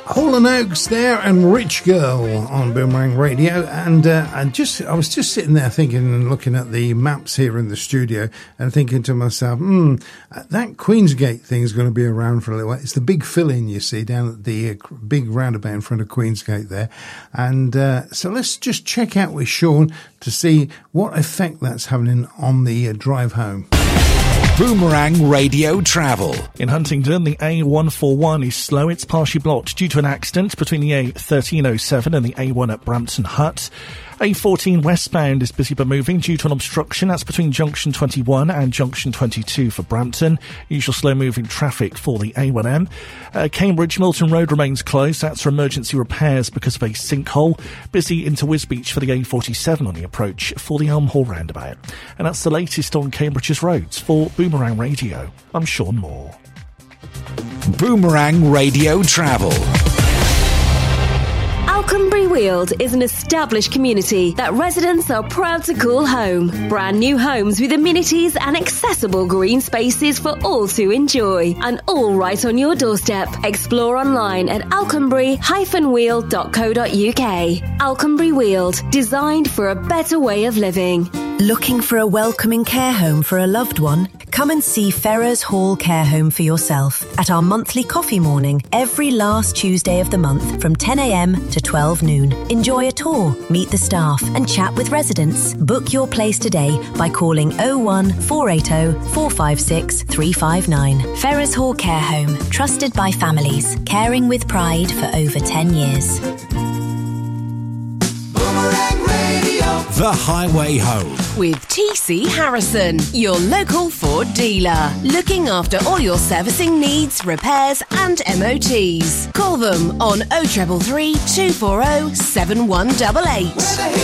Hall & Oates there and Rich Girl on Boomerang Radio, and I was just sitting there thinking and looking at the maps here in the studio and thinking to myself, that Queensgate thing is going to be around for a little while. It's the big fill-in, you see, down at the big roundabout in front of Queensgate there, and so let's just check out with Sean to see what effect that's having on the drive home. Boomerang Radio Travel. In Huntingdon, the A141 is slow. It's partially blocked due to an accident between the A1307 and the A1 at Brampton Hut. A14 westbound is busy but moving due to an obstruction. That's between junction 21 and junction 22 for Brampton. Usual slow-moving traffic for the A1M. Cambridge Milton Road remains closed. That's for emergency repairs because of a sinkhole. Busy into Wisbeach for the A47 on the approach for the Elm Hall roundabout. And that's the latest on Cambridge's roads. For Boomerang Radio, I'm Sean Moore. Boomerang Radio Travel. Alconbury Weald is an established community that residents are proud to call home. Brand new homes with amenities and accessible green spaces for all to enjoy. And all right on your doorstep. Explore online at alconbury-weald.co.uk. Alconbury Weald, designed for a better way of living. Looking for a welcoming care home for a loved one? Come and see Ferrers Hall Care Home for yourself at our monthly coffee morning every last Tuesday of the month from 10 a.m. to 12 noon. Enjoy a tour, meet the staff and chat with residents. Book your place today by calling 01 480 456 359. Ferrers Hall Care Home, trusted by families, caring with pride for over 10 years. The Highway Home. With TC Harrison, your local Ford dealer. Looking after all your servicing needs, repairs and MOTs. Call them on 0333 240 7188.